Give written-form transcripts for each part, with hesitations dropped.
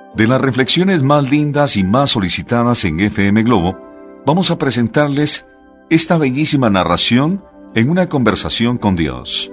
De las reflexiones más lindas y más solicitadas en FM Globo, vamos a presentarles esta bellísima narración en una conversación con Dios.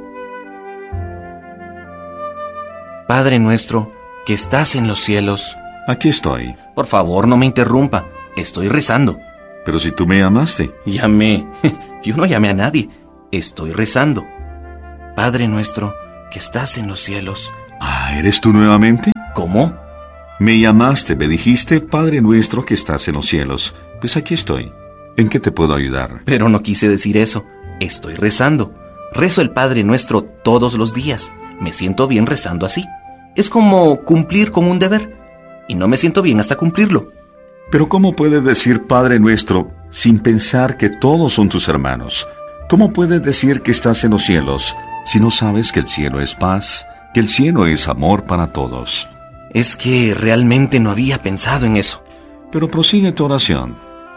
Padre nuestro, que estás en los cielos. Aquí estoy. Por favor, no me interrumpa. Estoy rezando. Pero si tú me llamaste. Llamé. Yo no llamé a nadie. Estoy rezando. Padre nuestro, que estás en los cielos. ¿Eres tú nuevamente? ¿Cómo? Me llamaste, me dijiste, Padre nuestro que estás en los cielos. Pues aquí estoy. ¿En qué te puedo ayudar? Pero no quise decir eso. Estoy rezando. Rezo el Padre Nuestro todos los días. Me siento bien rezando así. Es como cumplir con un deber. Y no me siento bien hasta cumplirlo. Pero ¿cómo puedes decir Padre Nuestro sin pensar que todos son tus hermanos? ¿Cómo puedes decir que estás en los cielos si no sabes que el cielo es paz, que el cielo es amor para todos? Es que realmente no había pensado en eso. Pero prosigue tu oración.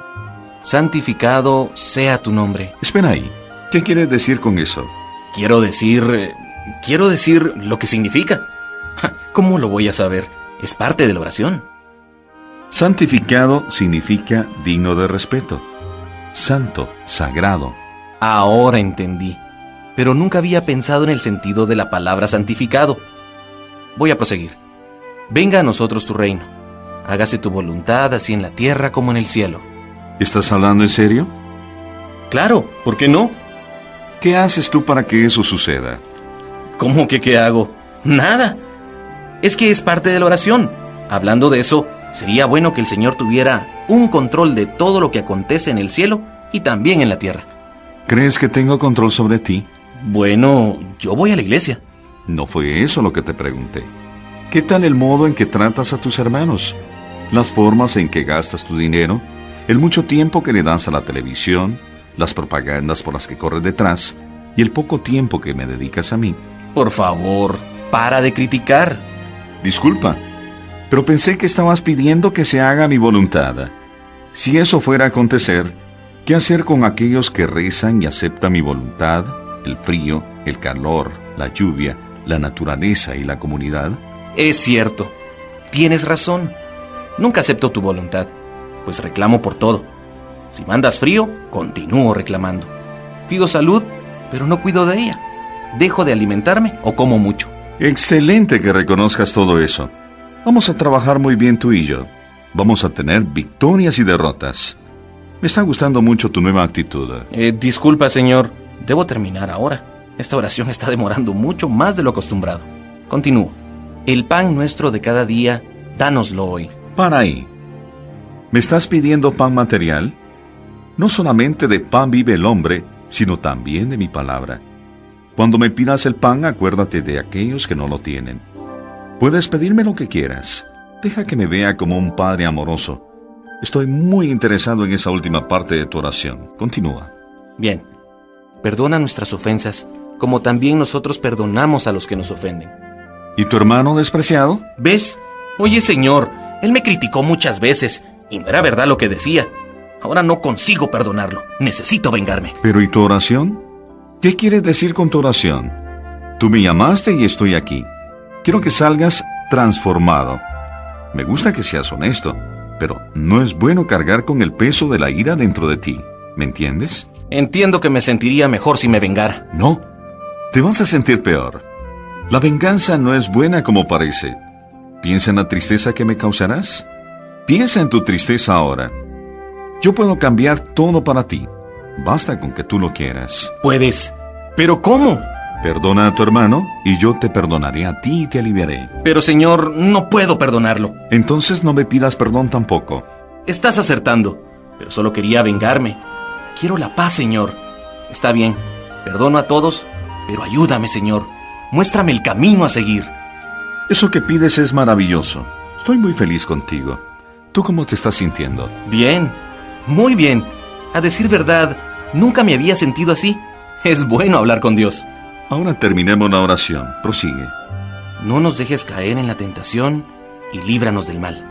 Santificado sea tu nombre. Espera ahí. ¿Qué quieres decir con eso? Quiero decir lo que significa. ¿Cómo lo voy a saber? Es parte de la oración. Santificado significa digno de respeto. Santo, sagrado. Ahora entendí. Pero nunca había pensado en el sentido de la palabra santificado. Voy a proseguir. Venga a nosotros tu reino. Hágase tu voluntad así en la tierra como en el cielo. ¿Estás hablando en serio? Claro, ¿por qué no? ¿Qué haces tú para que eso suceda? ¿Cómo que qué hago? Nada. Es que es parte de la oración. Hablando de eso, sería bueno que el Señor tuviera un control de todo lo que acontece en el cielo y también en la tierra. ¿Crees que tengo control sobre ti? Bueno, yo voy a la iglesia. No fue eso lo que te pregunté. ¿Qué tal el modo en que tratas a tus hermanos? Las formas en que gastas tu dinero, el mucho tiempo que le das a la televisión, las propagandas por las que corres detrás y el poco tiempo que me dedicas a mí. Por favor, para de criticar. Disculpa, pero pensé que estabas pidiendo que se haga mi voluntad. Si eso fuera a acontecer, ¿qué hacer con aquellos que rezan y aceptan mi voluntad, el frío, el calor, la lluvia, la naturaleza y la comunidad? Es cierto, tienes razón. Nunca acepto tu voluntad, pues reclamo por todo. Si mandas frío, continúo reclamando. Pido salud, pero no cuido de ella. Dejo de alimentarme o como mucho. Excelente que reconozcas todo eso. Vamos a trabajar muy bien tú y yo. Vamos a tener victorias y derrotas. Me está gustando mucho tu nueva actitud. Disculpa, señor. Debo terminar ahora. Esta oración está demorando mucho más de lo acostumbrado. Continúo. El pan nuestro de cada día, dánoslo hoy. Para ahí. ¿Me estás pidiendo pan material? No solamente de pan vive el hombre, sino también de mi palabra. Cuando me pidas el pan, acuérdate de aquellos que no lo tienen. Puedes pedirme lo que quieras. Deja que me vea como un padre amoroso. Estoy muy interesado en esa última parte de tu oración. Continúa. Bien. Perdona nuestras ofensas, como también nosotros perdonamos a los que nos ofenden. ¿Y tu hermano despreciado? ¿Ves? Oye, señor, él me criticó muchas veces y no era verdad lo que decía. Ahora no consigo perdonarlo. Necesito vengarme. ¿Pero y tu oración? ¿Qué quieres decir con tu oración? Tú me llamaste y estoy aquí. Quiero que salgas transformado. Me gusta que seas honesto, pero no es bueno cargar con el peso de la ira dentro de ti. ¿Me entiendes? Entiendo que me sentiría mejor si me vengara. No, te vas a sentir peor. La venganza no es buena como parece. Piensa en la tristeza que me causarás. Piensa en tu tristeza ahora. Yo puedo cambiar todo para ti. Basta con que tú lo quieras. Puedes. ¿Pero cómo? Perdona a tu hermano y yo te perdonaré a ti y te aliviaré. Pero, señor, no puedo perdonarlo. Entonces no me pidas perdón tampoco. Estás acertando, pero solo quería vengarme. Quiero la paz, señor. Está bien, perdono a todos, pero ayúdame, señor. Muéstrame el camino a seguir. Eso que pides es maravilloso. Estoy muy feliz contigo. ¿Tú cómo te estás sintiendo? Bien, muy bien. A decir verdad, nunca me había sentido así. Es bueno hablar con Dios. Ahora terminemos la oración. Prosigue. No nos dejes caer en la tentación y líbranos del mal.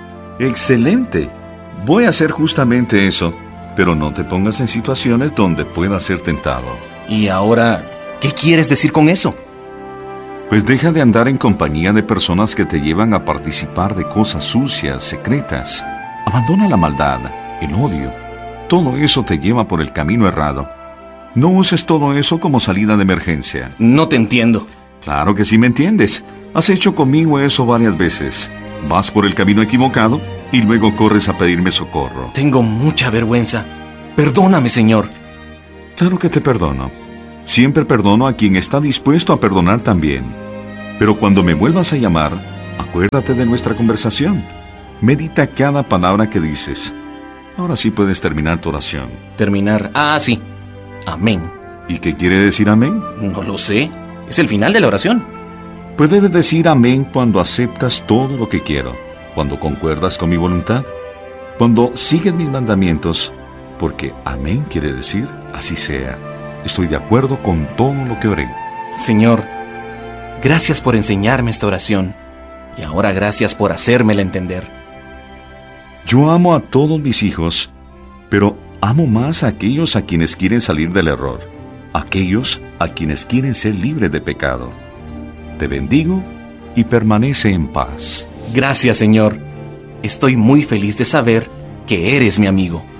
Excelente. Voy a hacer justamente eso, pero no te pongas en situaciones donde puedas ser tentado. ¿Y ahora qué quieres decir con eso? Pues deja de andar en compañía de personas que te llevan a participar de cosas sucias, secretas. Abandona la maldad, el odio. Todo eso te lleva por el camino errado. No uses todo eso como salida de emergencia. No te entiendo. Claro que sí me entiendes. Has hecho conmigo eso varias veces. Vas por el camino equivocado y luego corres a pedirme socorro. Tengo mucha vergüenza. Perdóname, Señor. Claro que te perdono. Siempre perdono a quien está dispuesto a perdonar también. Pero cuando me vuelvas a llamar, acuérdate de nuestra conversación. Medita cada palabra que dices. Ahora sí puedes terminar tu oración. Terminar. Ah, sí. Amén. ¿Y qué quiere decir amén? No lo sé. Es el final de la oración. Pues debes decir amén cuando aceptas todo lo que quiero, cuando concuerdas con mi voluntad, cuando sigues mis mandamientos, porque amén quiere decir así sea. Estoy de acuerdo con todo lo que oré. Señor, gracias por enseñarme esta oración y ahora gracias por hacérmela entender. Yo amo a todos mis hijos, pero amo más a aquellos a quienes quieren salir del error, aquellos a quienes quieren ser libres de pecado. Te bendigo y permanece en paz. Gracias, Señor. Estoy muy feliz de saber que eres mi amigo.